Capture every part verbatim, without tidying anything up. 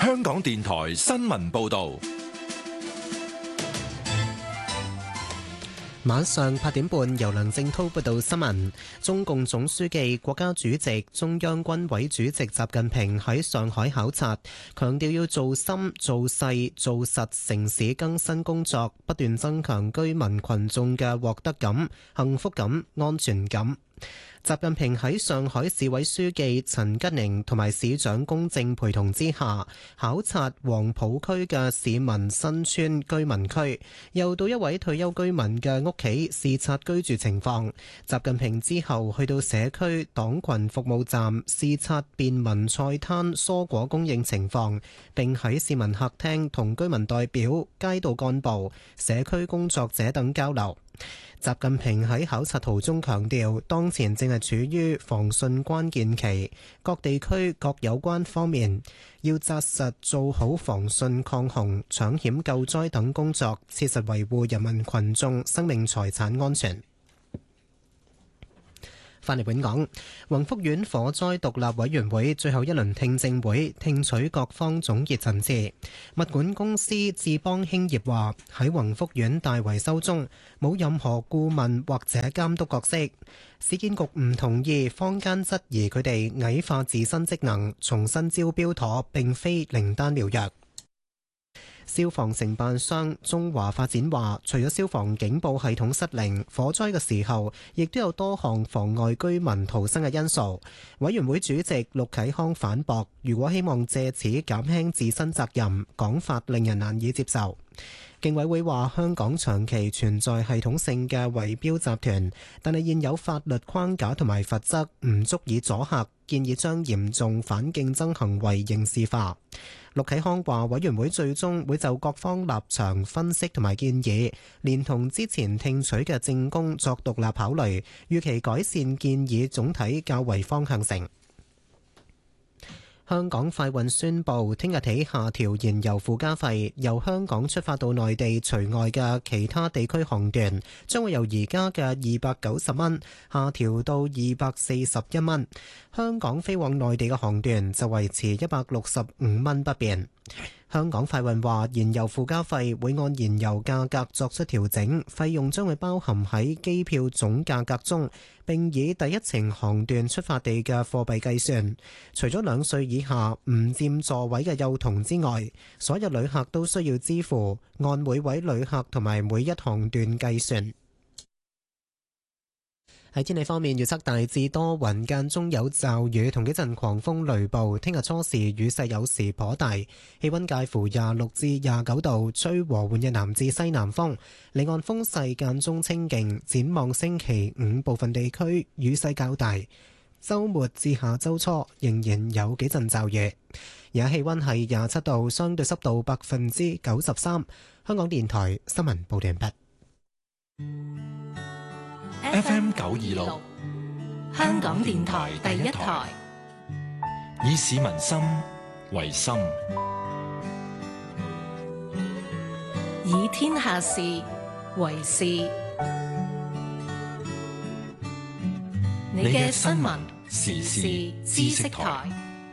香港電台新聞報道。 晚上八點半，由梁正濤報道新聞。中共總書記、國家主席、中央軍委主席習近平喺上海考察，強調要做深、做細、做實城市更新工作，不斷增強居民群眾嘅獲得感、幸福感、安全感。習近平喺上海市委書記陳吉寧同埋市長龔正陪同之下，考察黃浦區嘅市民新村居民區，又到一位退休居民嘅屋企視察居住情況。習近平之後去到社區黨群服務站視察便民菜攤蔬果供應情況，並喺市民客廳同居民代表、街道幹部、社區工作者等交流。習近平喺考察途中強調，當前正係處於防汛關鍵期，各地區各有關方面要紮實做好防汛抗洪、搶險救災等工作，切實維護人民群眾生命財產安全。翻嚟本港，宏福苑火災獨立委員會最後一輪聽證會聽取各方總結陳詞。物管公司智邦興業話喺宏福苑大維修中冇任何顧問或者監督角色。市建局唔同意坊間質疑佢哋矮化自身職能，重新招標妥並非靈丹妙藥。消防承辦商中華發展話，除咗消防警報系統失靈，火災嘅時候亦都有多項妨礙居民逃生嘅因素。委員會主席陸啟康反駁，如果希望借此減輕自身責任，講法令人難以接受。競委會話，香港長期存在系統性嘅圍標集團，但係現有法律框架同埋罰則唔足以阻嚇，建議將嚴重反競爭行為刑事化。陸啟康話，委員會最終會就各方立場分析同埋建議，連同之前聽取嘅證供作獨立考慮，預期改善建議總體較為方向性。香港快運宣布，聽日起下調燃油附加費，由香港出發到內地除外嘅其他地區航段，將會由而家嘅二百九十蚊下調到二百四十一蚊。香港飛往內地嘅航段就維持一百六十五蚊不變。香港快運話，燃油附加費會按燃油價格作出調整，費用將會包含喺機票總價格中，並以第一程航段出發地嘅貨幣計算。除咗兩歲以下唔佔座位嘅幼童之外，所有旅客都需要支付，按每位旅客同埋每一航段計算。喺天氣方面，預測大致多雲，間中有驟雨同幾陣狂風雷暴。聽日初時雨勢有時頗大，氣溫介乎廿六至廿九度，吹和緩嘅南至西南風。離岸風勢間中清勁。展望星期五部分地區雨勢較大，週末至下週初仍然有幾陣驟雨。而家氣溫係廿七度，相對濕度百分之九十三。香港電台新聞報道完畢。 F M 九二六， 香港電台第一台， 以市民心為心， 以天下事為事。你嘅新聞時事知識台。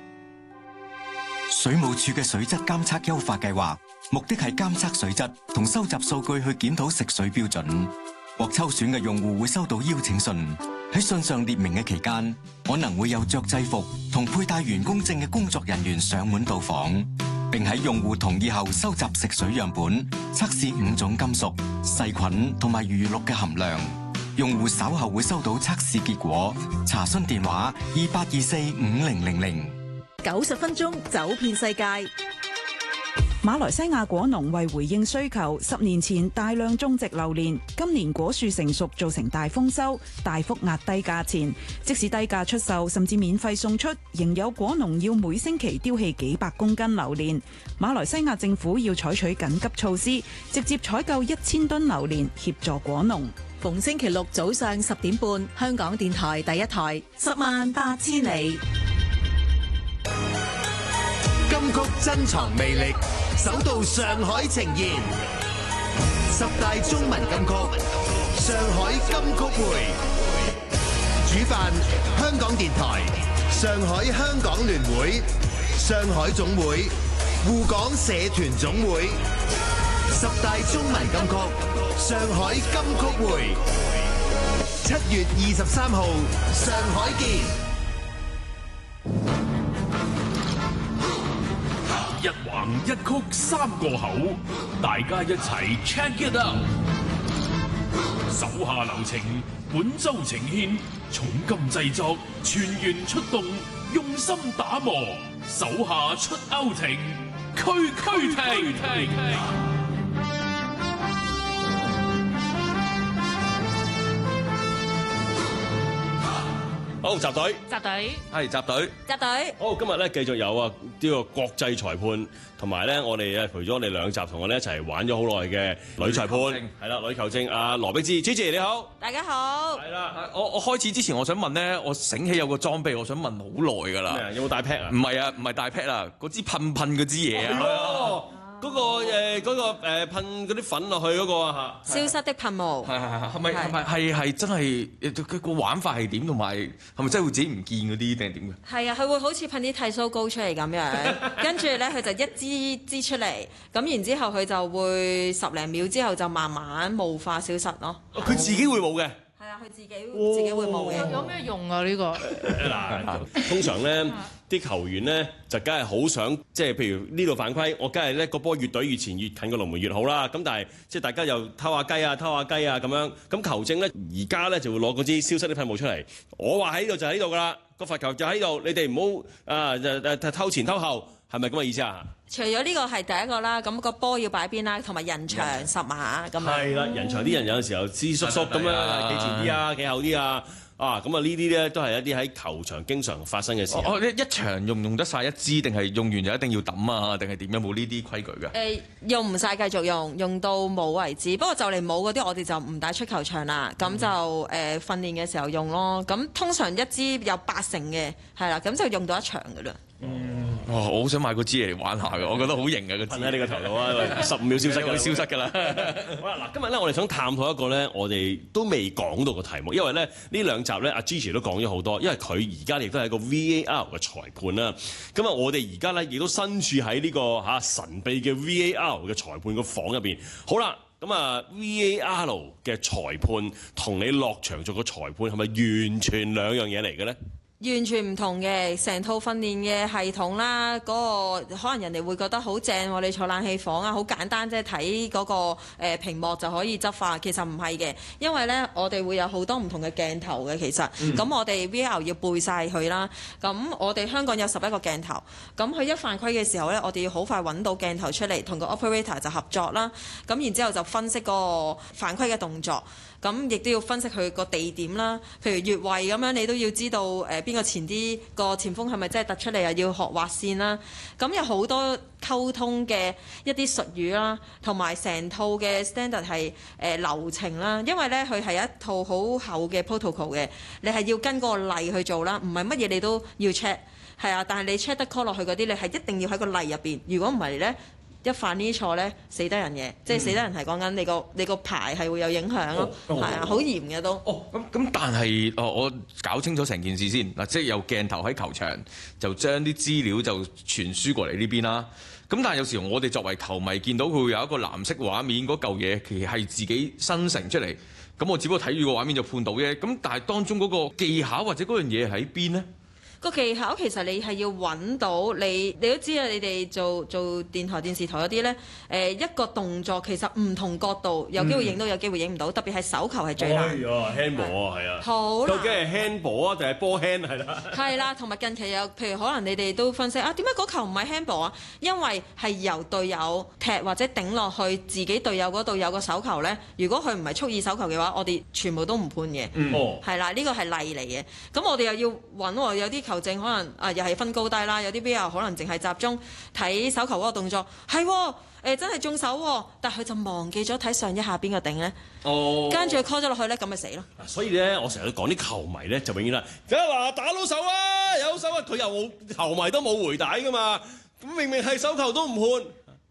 水務署嘅水質監測優化計劃，目的係監測水質同收集數據去檢討食水標準。獲抽選嘅用戶會收到邀請信，喺信上列明嘅期間，可能會有着制服同佩戴員工證嘅工作人員上門到訪，並喺用戶同意後收集食水樣本，測試五種金屬、細菌同埋餘氯嘅含量。用戶稍後會收到測試結果。查詢電話：二八二四五零零零。 九十分鐘走遍世界。 馬來西亞果農為回應需求，十年前大量種植榴蓮，今年果樹成熟造成大豐收，大幅壓低價錢。即使低價出售，甚至免費送出，仍有果農要每星期丟棄幾百公斤榴蓮。馬來西亞政府要採取緊急措施，直接採購一千噸榴蓮協助果農。 逢星期六早上十點半，香港電台第一台，十萬八千里。 金曲珍藏魅力，首度上海呈現十大中文金曲，上海金曲會。主辦香港電台、上海香港聯會、上海總會、 滬港社團總會，十大中文金曲，上海金曲會，七月二十三號，上海見。 一橫一曲三個口，大家一齊 check it out。手下留情，本周呈獻重金製作，全員出動，用心打磨，手下出歐情，區區聽。 好，集隊， 集隊， 係集隊， 集隊。 好，今日咧繼續有啊呢個國際裁判，同埋咧我哋誒陪咗我哋兩集，同我哋一齊玩咗好耐嘅女裁判，係啦，女球證阿羅碧芝 ，Gigi 你好， 大家好。 係啦， 我我開始之前，我想問咧，我醒起有個裝備，我想問好耐㗎啦。 有冇帶 pad 啊？ 唔係啊，唔係帶 pad 啊，嗰支噴噴嗰支嘢啊。 哦，嗰個誒嗰個誒噴嗰啲粉落去嗰個啊嚇。 消失的噴霧。 係係係，係咪係咪係係真係佢個玩法係點？同埋係咪真係會自己唔見嗰啲定係點嘅？ 係啊，佢會好似噴啲剃鬚膏出嚟咁樣，跟住咧佢就一支支出嚟，咁然之後佢就會十零秒之後就慢慢霧化消失咯。 佢自己會冇嘅。 係啊，佢自己自己會冇嘅。 有咩用啊？呢個嗱，通常咧啲球員咧就梗係好想，即係譬如呢度犯規，我梗係咧個波越隊越前越近個龍門越好啦。咁但係即係大家又偷下雞啊，偷下雞啊咁樣。咁球證咧而家咧就會攞嗰支消失啲噴霧出嚟。我話喺呢度就喺呢度㗎啦，個罰球就喺呢度，你哋唔好啊誒誒偷前偷後，係咪咁嘅意思啊？ 除咗呢個係第一個啦，咁個波要擺邊啦，同埋人牆十碼咁樣。係啦，人牆啲人有陣時候知叔叔咁樣，企前啲啊，企後啲啊。啊，咁啊呢啲咧都係一啲喺球場經常發生嘅事。 我一場用唔用得晒一支，定係用完就一定要抌啊？定係點樣？冇呢啲規矩嘅？誒、 呃，用唔晒繼續用，用到冇為止。不過就嚟冇嗰啲，我哋就唔帶出球場啦。咁、嗯、就誒、呃、訓練嘅時候用咯。咁通常一支有八成嘅，係啦，咁就用到一場㗎啦。 嗯，哦，我好想買個支嚟玩下嘅，我覺得好型啊個支。 喺你個頭度啊，十五秒消失㗎， 消失㗎啦。 好啦，嗱，今日咧我哋想探討一個咧，我哋都未講到嘅題目，因為咧呢兩集咧阿 Gigi 都講咗好多，因為佢而家亦都係一個 V A R 嘅裁判啦。咁啊，我哋而家咧亦都身處喺呢個嚇神秘嘅 V A R 嘅裁判個房入邊。好啦，咁啊 V A R 嘅裁判同你落場做個裁判係咪完全兩樣嘢嚟嘅咧？ 完全唔同嘅，成套訓練嘅系統啦，嗰、那個可能人哋會覺得好正喎，你坐冷氣房啊，好簡單啫，睇嗰個誒屏幕就可以執法。其實唔係嘅，因為呢，我哋會有好多唔同嘅鏡頭嘅，其實，咁、嗯、我哋 V R 要背晒佢啦。咁我哋香港有十一個鏡頭，咁佢一犯規嘅時候呢，我哋要好快揾到鏡頭出嚟，同個 operator 就合作啦。咁然之後就分析個犯規嘅動作。咁亦都要分析佢個地點啦，譬如越位咁樣，你都要知道誒邊個前啲，個前鋒係咪真係突出嚟啊？要學劃線啦。咁有好多溝通嘅一啲術語啦，同埋成套嘅 standard 係誒、呃、流程啦。因為咧佢係一套好厚嘅 protocol 嘅，你係要跟嗰個例去做啦，唔係乜嘢你都要 check 係啊。但係你 check 得 call 落去嗰啲，你係一定要喺個例入邊。如果唔係咧，一犯呢啲錯咧，死得人嘅，嗯、即係死得人係講緊你個你個牌係會有影響咯，係、哦、啊，好、哦、嚴嘅都。 哦，咁咁，但係哦，我搞清楚成件事先嗱，即係有鏡頭喺球場，就將啲資料就傳輸過嚟呢邊啦。咁但係有時我哋作為球迷見到佢會有一個藍色畫面，嗰嚿嘢其實係自己生成出嚟，咁我只不過睇住個畫面就判到啫。咁但係當中嗰個技巧或者嗰樣嘢喺邊呢？ 個技巧其實你係要揾到你，你都知啊！你哋做做電台、電視台嗰啲呢，誒、呃、一個動作其實唔同角度有機會影到，有機會影唔到，特別係手球係最難。 哎呀 handball 啊，係啊， 好究竟係 handball 啊定係波 hand 係啦？ 係啦，同埋近期有譬如可能你哋都分析啊，點解嗰球唔係 handball 啊？因為係由隊友踢或者頂落去自己隊友嗰度有個手球呢。如果佢唔係蓄意手球嘅話，我哋全部都唔判嘅。 嗯， 係啦，呢個係例嚟嘅。咁我哋又要揾喎，有啲球證可能啊，又係分高低啦，有啲比較可能淨係集中睇手球嗰個動作，係喎、欸，真係中手喎，但係佢就忘記咗睇上一下邊個頂咧，哦，跟住佢 call 咗落去咧，咁咪死咯。 所以咧，我成日都講啲球迷咧，就永遠啦，梗係話打到手啊，有手啊，佢又冇球迷都冇回帶噶嘛，咁明明係手球都唔判。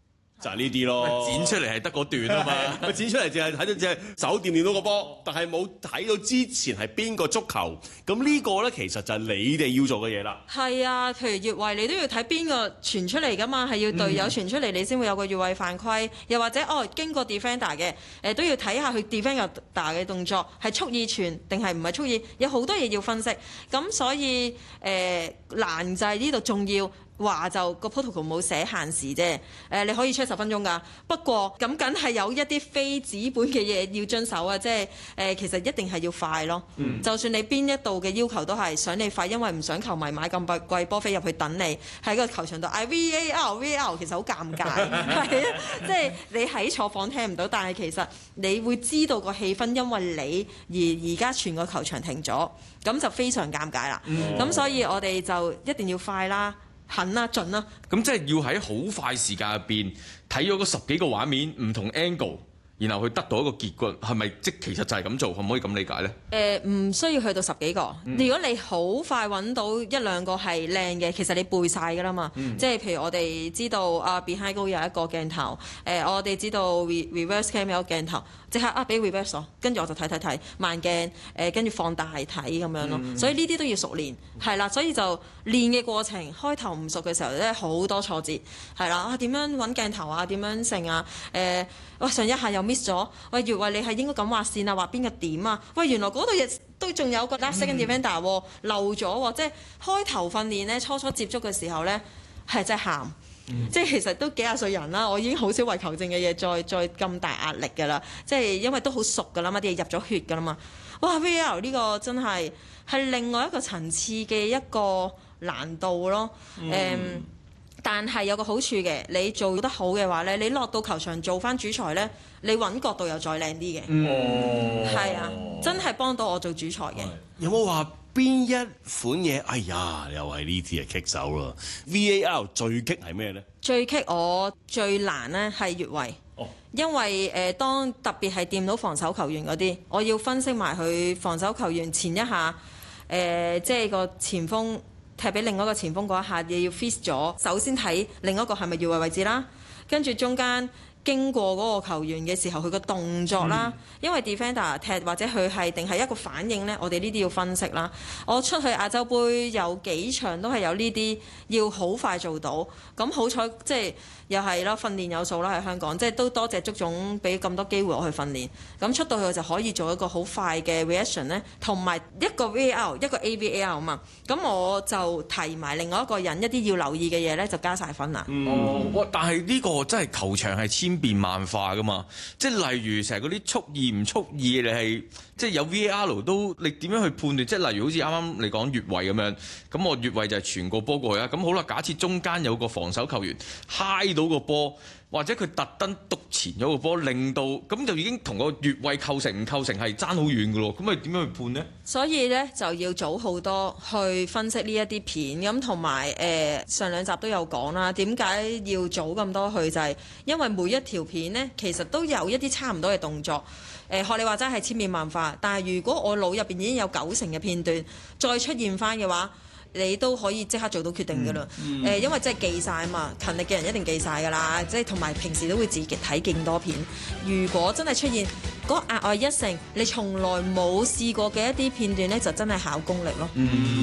就係呢啲咯。 剪出嚟係得嗰段啊嘛， 佢剪出嚟淨係睇到隻手掂掂到個波，但係冇睇到之前係邊個足球。咁呢個咧其實就係你哋要做嘅嘢啦。 係啊，譬如越位你都要睇邊個傳出嚟㗎嘛，係要隊友傳出嚟你先會有個越位犯規，又或者哦經過 defender 嘅誒都要睇下佢 defender 嘅動作係蓄意傳定係唔係蓄意，有好多嘢要分析。咁所以誒、呃、難就係呢度仲要。話就個 protocol 冇寫限時啫，誒你可以出十分鐘㗎。不過咁梗係有一啲非紙本嘅嘢要遵守啊，即係誒其實一定係要快咯。嗯、就算你邊一度嘅要求都係想你快，因為唔想球迷買咁貴波飛入去等你喺個球場度嗌 V A R V A R， 其實好尷尬，係啊，即係你喺坐房聽唔到，但係其實你會知道個氣氛，因為你而而家全個球場停咗，咁就非常尷尬啦。咁、嗯、所以我哋就一定要快啦。狠啦，盡啦！ 咁即係要喺好快時間入邊睇咗嗰十幾個畫面，唔同 angle，然後去得到一個結果，係咪即其實就係咁做？可唔可以咁理解呢？誒、 呃，唔需要去到十幾個。嗯、如果你好快揾到一兩個係靚嘅，其實你背晒㗎啦嘛。嗯、即係譬如我哋知道啊 behind goal 有一個鏡頭，誒、呃、我哋知道 reverse cam 有個鏡頭，即刻啊俾 reverse 我，跟住我就睇睇睇慢鏡，誒跟住放大睇咁樣咯。嗯、所以呢啲都要熟練，係啦。所以就練嘅過程，開頭唔熟嘅時候咧，好多挫折，係啦。啊點樣揾鏡頭啊？點樣成啊？誒、呃，哇上一下又 miss 咗，喂越位你係應該咁畫線啊，畫邊個點啊？喂原來嗰度亦都仲有個 last second defender 漏咗喎，即係開頭訓練咧，初初接觸嘅時候咧係真係喊。嗯、即係其實都幾廿歲人啦，我已經好少為球證嘅嘢再再咁大壓力㗎啦。即係因為都好熟㗎啦嘛，啲嘢入咗血㗎啦嘛。哇 V A R 呢個真係係另外一個層次嘅一個難度咯。誒、嗯嗯，但係有個好處嘅，你做得好嘅話咧，你落到球場做翻主裁咧，你揾角度又再靚啲嘅。哦，係啊，真係幫到我做主裁嘅。 有冇話邊一款嘢？哎呀，又係呢啲啊棘手啦 ！V A R 最棘係咩呢？ 最棘我最難呢係越位，哦、因為誒、呃、當特別係掂到防守球員嗰啲，我要分析埋佢防守球員前一下，誒、呃、即係個前鋒踢俾另外一個前鋒嗰一下，你要 fix 咗。首先睇另一個係咪越位位置啦，跟住中間。經過嗰個球員嘅時候，佢個動作啦，嗯、因為 defender 踢或者佢係定係一個反應呢，我哋呢啲要分析啦。我出去亞洲杯有幾場都係有呢啲要好快做到，咁好彩即係又係啦，訓練有素啦喺香港，即係都多謝足總俾咁多機會我去訓練，咁出到去我就可以做一個好快嘅 reaction 呢，同埋一個 V A R 一個 A V A R 嘛，咁我就提埋另外一個人一啲要留意嘅嘢呢，就加晒分啦。 嗯、哦，但係呢個真係球場係千變萬化噶嘛，即係例如成日嗰啲蓄意唔蓄意，你係即係有 V A R 都你點樣去判斷？即係例如好似啱啱你講越位咁樣，咁我越位就係傳個波過去啦。咁好啦，假設中間有個防守球員嗨到個波，或者佢特登篤前咗個波，令到咁就已經同個越位構成唔構成係爭好遠噶咯。咁咪點樣去判呢？ 所以呢，就要早好多去分析呢一啲片，咁同埋誒上兩集都有講啦。點解要早咁多去？就係、是、因為每一條片呢，其實都有一啲差唔多嘅動作。誒、呃、學你話齋係千變萬化，但係如果我腦入邊已經有九成嘅片段再出現翻嘅話，你都可以即刻做到決定㗎啦。誒、嗯嗯呃，因為真係記晒啊嘛，勤力嘅人一定記晒㗎啦。即係同埋平時都會自己睇勁多片。如果真係出現嗰額外一成，你從來冇試過嘅一啲片段呢，就真係考功力咯。嗯